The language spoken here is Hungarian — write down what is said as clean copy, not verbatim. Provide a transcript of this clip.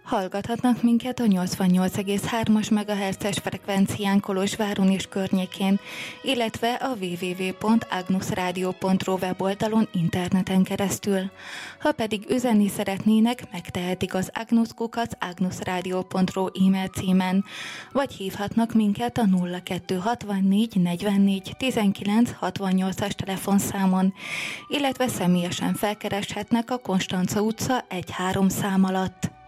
Hallgathatnak minket a 88,3-as MHz-es frekvencián Kolozsváron és környékén, illetve a www.agnusradio.ru weboldalon interneten keresztül. Ha pedig üzenni szeretnének, megtehetik az agnus@agnusradio.ru e-mail címen, vagy hívhatnak minket a 0264 44 19 68-as telefonszámon, illetve személyesen felkereshetnek a Konstanca utca 1-3 szám alatt.